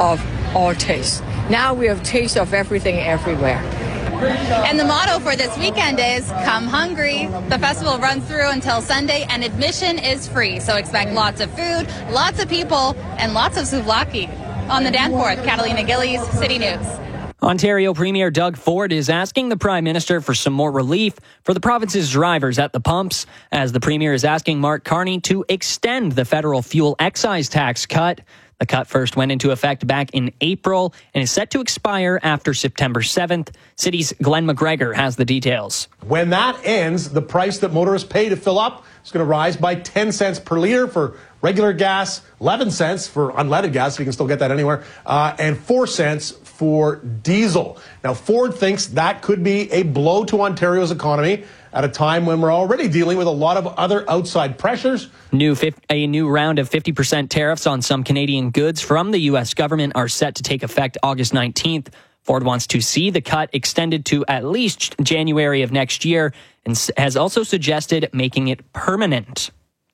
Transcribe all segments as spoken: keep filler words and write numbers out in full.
of all tastes. Now we have taste of everything everywhere. And the motto for this weekend is Come Hungry. The festival runs through until Sunday, and admission is free. So expect lots of food, lots of people, and lots of souvlaki. On the Danforth, Catalina Gillies, City News. Ontario Premier Doug Ford is asking the Prime Minister for some more relief for the province's drivers at the pumps, as the Premier is asking Mark Carney to extend the federal fuel excise tax cut. The cut first went into effect back in April and is set to expire after September seventh. City's Glenn McGregor has the details. When that ends, the price that motorists pay to fill up is going to rise by ten cents per litre for regular gas, eleven cents for unleaded gas, so you can still get that anywhere, uh, and four cents for diesel. Now, Ford thinks that could be a blow to Ontario's economy at a time when we're already dealing with a lot of other outside pressures. New a new round of fifty percent tariffs on some Canadian goods from the U S government are set to take effect August nineteenth. Ford wants to see the cut extended to at least January of next year and has also suggested making it permanent.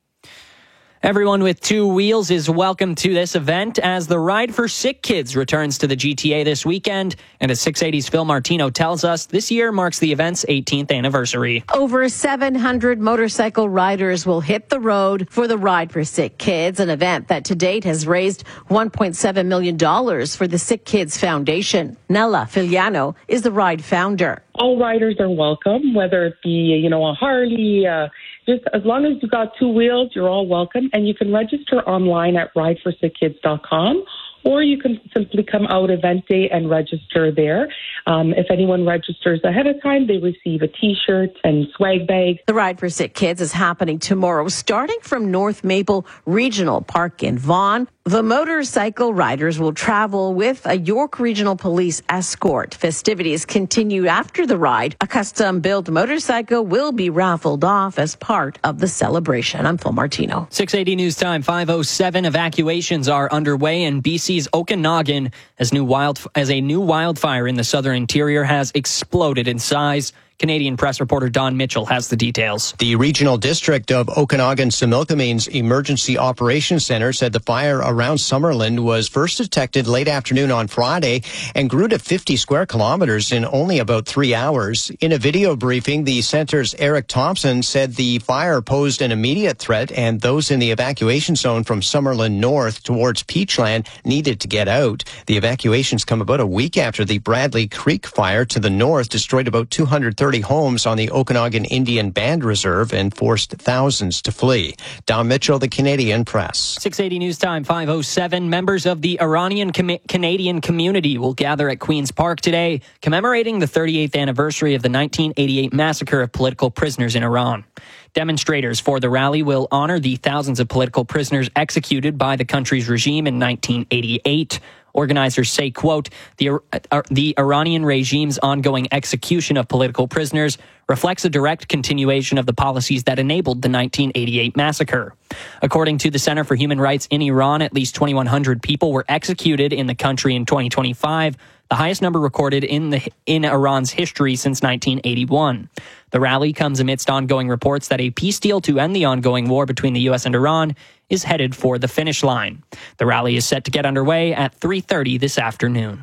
Everyone with two wheels is welcome to this event as the Ride for Sick Kids returns to the G T A this weekend. And as six eighty's Phil Martino tells us, this year marks the event's eighteenth anniversary. Over seven hundred motorcycle riders will hit the road for the Ride for Sick Kids, an event that to date has raised one point seven million dollars for the Sick Kids Foundation. Nella Filiano is the ride founder. All riders are welcome, whether it be, you know, a Harley, uh, just as long as you've got two wheels, you're all welcome. And you can register online at ride for sick kids dot com, or you can simply come out event day and register there. Um, if anyone registers ahead of time, they receive a T-shirt and swag bag. The Ride for Sick Kids is happening tomorrow, starting from North Maple Regional Park in Vaughan. The motorcycle riders will travel with a York Regional Police escort. Festivities continue after the ride. A custom-built motorcycle will be raffled off as part of the celebration. I'm Phil Martino. six eighty News Time, five oh seven. Evacuations are underway in B C's Okanagan as new wild as a new wildfire in the southern interior has exploded in size. Canadian press reporter Don Mitchell has the details. The regional district of Okanagan-Similkamine's Emergency Operations Center said the fire around Summerland was first detected late afternoon on Friday and grew to fifty square kilometers in only about three hours. In a video briefing, the center's Eric Thompson said the fire posed an immediate threat and those in the evacuation zone from Summerland North towards Peachland needed to get out. The evacuations come about a week after the Bradley Creek fire to the north destroyed about two hundred thirty homes on the Okanagan Indian Band Reserve and forced thousands to flee. Don Mitchell, the Canadian Press. six eighty News Time, five oh seven. Members of the Iranian com- Canadian community will gather at Queen's Park today, commemorating the thirty-eighth anniversary of the nineteen eighty-eight massacre of political prisoners in Iran. Demonstrators for the rally will honor the thousands of political prisoners executed by the country's regime in nineteen eighty-eight. Organizers say, quote, the, uh, the Iranian regime's ongoing execution of political prisoners reflects a direct continuation of the policies that enabled the nineteen eighty-eight massacre. According to the Center for Human Rights in Iran, at least twenty-one hundred people were executed in the country in twenty twenty-five, the highest number recorded in the in Iran's history since nineteen eighty-one. The rally comes amidst ongoing reports that a peace deal to end the ongoing war between the U S and Iran is headed for the finish line. The rally is set to get underway at three thirty this afternoon.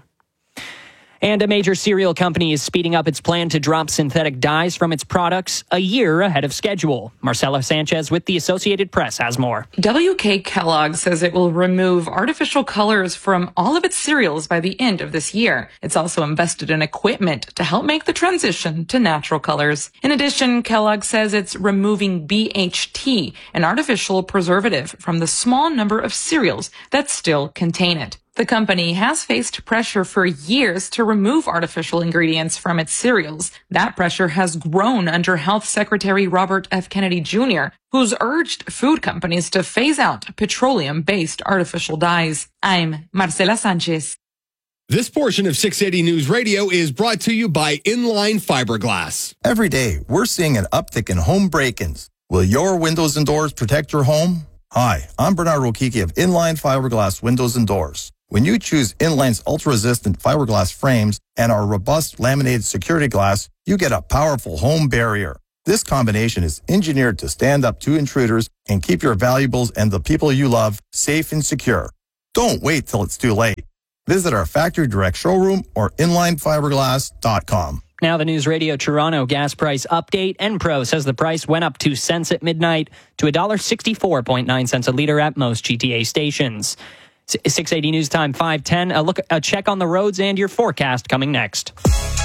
And a major cereal company is speeding up its plan to drop synthetic dyes from its products a year ahead of schedule. Marcela Sanchez with the Associated Press has more. W K Kellogg says it will remove artificial colors from all of its cereals by the end of this year. It's also invested in equipment to help make the transition to natural colors. In addition, Kellogg says it's removing B H T, an artificial preservative, from the small number of cereals that still contain it. The company has faced pressure for years to remove artificial ingredients from its cereals. That pressure has grown under Health Secretary Robert F. Kennedy Junior, who's urged food companies to phase out petroleum-based artificial dyes. I'm Marcela Sanchez. This portion of six eighty News Radio is brought to you by Inline Fiberglass. Every day, we're seeing an uptick in home break-ins. Will your windows and doors protect your home? Hi, I'm Bernard Rokiki of Inline Fiberglass Windows and Doors. When you choose Inline's ultra-resistant fiberglass frames and our robust laminated security glass, you get a powerful home barrier. This combination is engineered to stand up to intruders and keep your valuables and the people you love safe and secure. Don't wait till it's too late. Visit our factory direct showroom or inline fiberglass dot com. Now the News Radio Toronto gas price update. Enpro says the price went up two cents at midnight to one dollar sixty-four point nine cents a litre at most G T A stations. six eighty News Time five ten. A look, a check on the roads and your forecast coming next.